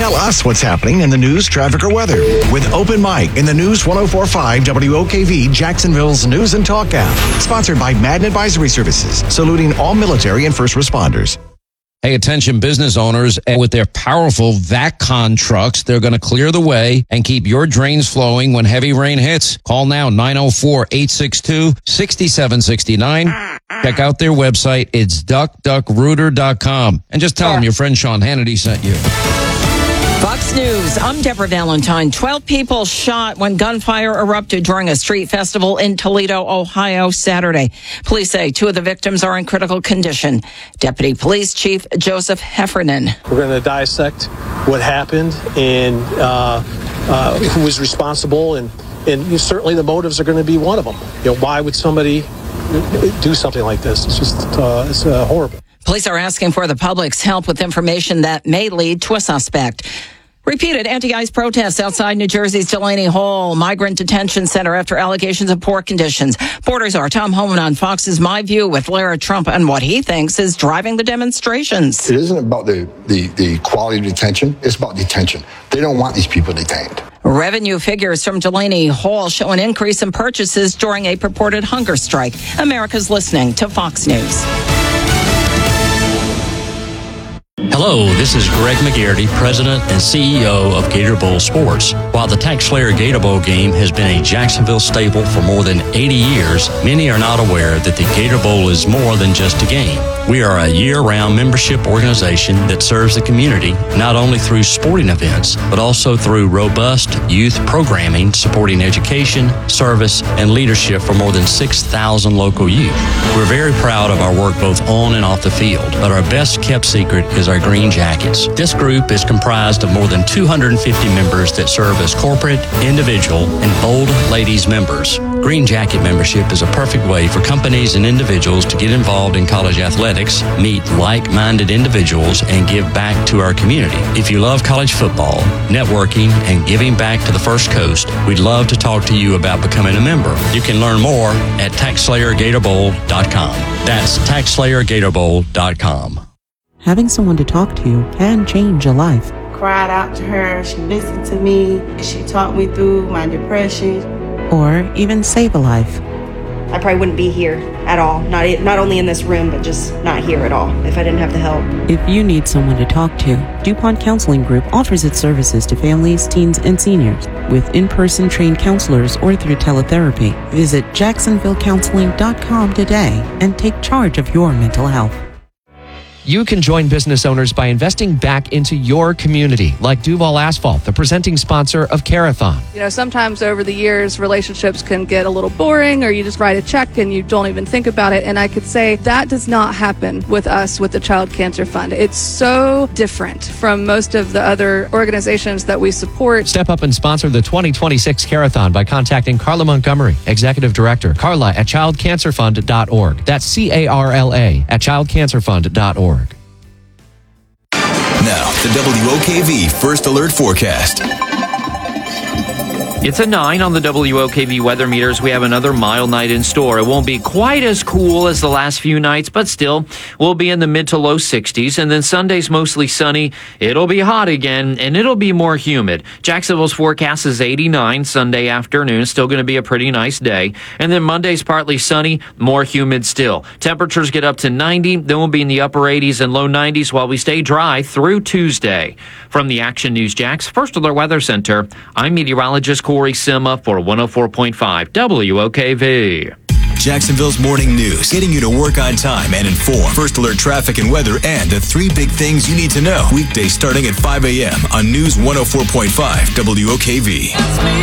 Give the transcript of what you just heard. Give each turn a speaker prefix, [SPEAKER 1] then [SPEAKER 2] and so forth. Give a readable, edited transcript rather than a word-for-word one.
[SPEAKER 1] Tell us what's happening in the news, traffic, or weather with Open Mic in the News 104.5 WOKV Jacksonville's News and Talk app. Sponsored by Madden Advisory Services, saluting all military and first responders.
[SPEAKER 2] Hey, attention business owners, and with their powerful VacCon trucks, they're going to clear the way and keep your drains flowing when heavy rain hits. Call now, 904-862-6769. Check out their website. It's duckduckrooter.com. And just tell them your friend Sean Hannity sent you.
[SPEAKER 3] Fox News, I'm Deborah Valentine. 12 people shot when gunfire erupted during a street festival in Toledo, Ohio, Saturday. Police say 2 of the victims are in critical condition. Deputy Police Chief Joseph Heffernan.
[SPEAKER 4] We're going to dissect what happened and who was responsible, and certainly the motives are going to be one of them. Why would somebody do something like this? It's just it's horrible.
[SPEAKER 3] Police are asking for the public's help with information that may lead to a suspect. Repeated anti-ICE protests outside New Jersey's Delaney Hall Migrant Detention Center after allegations of poor conditions. Borders are Tom Homan on Fox's My View with Lara Trump and what he thinks is driving the demonstrations.
[SPEAKER 5] It isn't about the quality of detention. It's about detention. They don't want these people detained.
[SPEAKER 3] Revenue figures from Delaney Hall show an increase in purchases during a purported hunger strike. America's listening to Fox News.
[SPEAKER 6] Hello, this is Greg McGarity, President and CEO of Gator Bowl Sports. While the TaxSlayer Gator Bowl game has been a Jacksonville staple for more than 80 years, many are not aware that the Gator Bowl is more than just a game. We are a year-round membership organization that serves the community not only through sporting events, but also through robust youth programming supporting education, service, and leadership for more than 6,000 local youth. We're very proud of our work both on and off the field, but our best-kept secret is our Green Jackets. This group is comprised of more than 250 members that serve as corporate, individual, and Bold Ladies members. Green Jacket membership is a perfect way for companies and individuals to get involved in college athletics, meet like-minded individuals, and give back to our community. If you love college football, networking, and giving back to the First Coast, we'd love to talk to you about becoming a member. You can learn more at TaxSlayerGatorBowl.com. That's TaxSlayerGatorBowl.com.
[SPEAKER 7] Having someone to talk to can change a life.
[SPEAKER 8] Cried out to her, she listened to me, she talked me through my depression.
[SPEAKER 7] Or even save a life.
[SPEAKER 9] I probably wouldn't be here at all, not only in this room, but just not here at all if I didn't have the help.
[SPEAKER 7] If you need someone to talk to, DuPont Counseling Group offers its services to families, teens, and seniors with in-person trained counselors or through teletherapy. Visit JacksonvilleCounseling.com today and take charge of your mental health.
[SPEAKER 10] You can join business owners by investing back into your community, like Duval Asphalt, the presenting sponsor of Carathon.
[SPEAKER 11] Sometimes over the years, relationships can get a little boring, or you just write a check and you don't even think about it. And I could say that does not happen with us with the Child Cancer Fund. It's so different from most of the other organizations that we support.
[SPEAKER 10] Step up and sponsor the 2026 Carathon by contacting Carla Montgomery, Executive Director, Carla at childcancerfund.org. That's CARLA at childcancerfund.org.
[SPEAKER 12] Now, the WOKV First Alert Forecast.
[SPEAKER 13] It's a 9 on the WOKV weather meters. We have another mild night in store. It won't be quite as cool as the last few nights, but still, we'll be in the mid to low 60s. And then Sunday's mostly sunny. It'll be hot again, and it'll be more humid. Jacksonville's forecast is 89 Sunday afternoon. Still going to be a pretty nice day. And then Monday's partly sunny, more humid still. Temperatures get up to 90. Then we'll be in the upper 80s and low 90s while we stay dry through Tuesday. From the Action News Jax First Alert Weather Center, I'm meteorologist Corey Sima for 104.5 WOKV.
[SPEAKER 12] Jacksonville's morning news, getting you to work on time and informed. First Alert traffic and weather, and the 3 big things you need to know. Weekdays starting at 5 a.m. on News 104.5 WOKV.